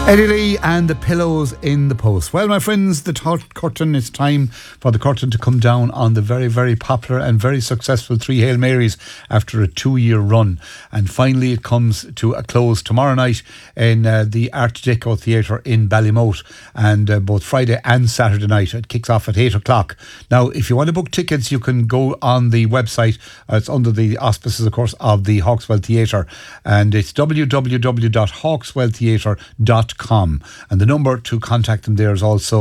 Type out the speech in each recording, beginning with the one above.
Eddie Lee and the Pillows in the Post. Well, my friends, the curtain, it's time for the curtain to come down on the very, very popular and very successful Three Hail Marys after a 2-year run. And finally it comes to a close tomorrow night in the Art Deco Theatre in Ballymote, and both Friday and Saturday night. It kicks off at 8 o'clock. Now, if you want to book tickets, you can go on the website. It's under the auspices, of course, of the Hawkswell Theatre, and it's www.hawkswelltheatre.com. And the number to contact them there is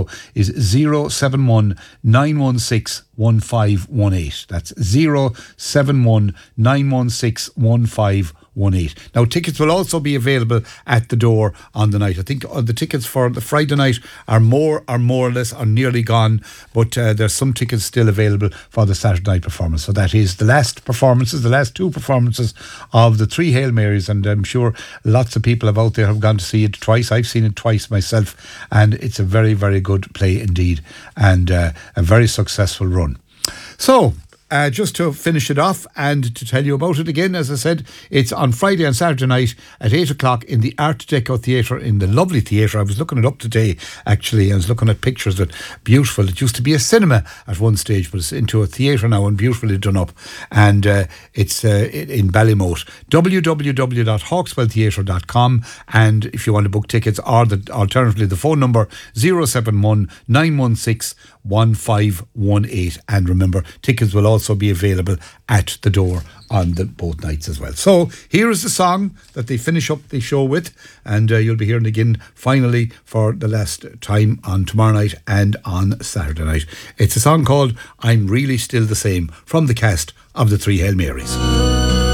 071 916 1518. That's 071 916 1518. Now, tickets will also be available at the door on the night. I think the tickets for the Friday night are more or less nearly gone, but there's some tickets still available for the Saturday night performance. So that is the last two performances of the Three Hail Marys, and I'm sure lots of people out there have gone to see it twice. I've seen it twice myself, and it's a very, very good play indeed, and a very successful run. So, just to finish it off and to tell you about it again, as I said, it's on Friday and Saturday night at 8 o'clock in the Art Deco Theatre, in the lovely theatre. I was looking it up today, actually. I was looking at pictures of it. Beautiful. It used to be a cinema at one stage, but it's into a theatre now and beautifully done up. And it's in Ballymote. www.hawkswelltheatre.com. And if you want to book tickets, or alternatively, the phone number 071 916 1518. And remember, tickets will also be available at the door on both nights as well. So here is the song that they finish up the show with, and you'll be hearing again finally for the last time on tomorrow night and on Saturday night. It's a song called I'm Really Still the Same, from the cast of the Three Hail Marys.